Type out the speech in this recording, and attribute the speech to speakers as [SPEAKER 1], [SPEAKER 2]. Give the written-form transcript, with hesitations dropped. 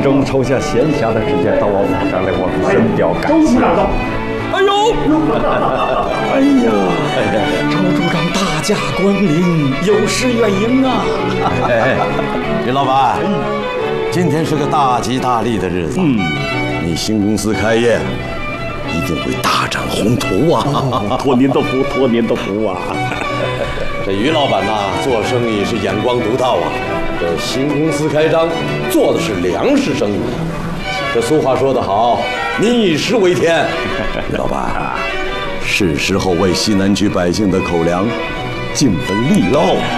[SPEAKER 1] 中抽下闲暇的时间到我府上来，我深表感谢。
[SPEAKER 2] 哎呦，哎呀，赵处长大驾光临，有失远迎啊！
[SPEAKER 3] 于老板，今天是个大吉大利的日子，你新公司开业一定会大展宏图啊！
[SPEAKER 1] 托您的福，托您的福啊！
[SPEAKER 3] 这于老板呐，做生意是眼光独到啊。这新公司开张，做的是粮食生意。这俗话说得好，民以食为天。于老板，是时候为西南区百姓的口粮尽份力喽。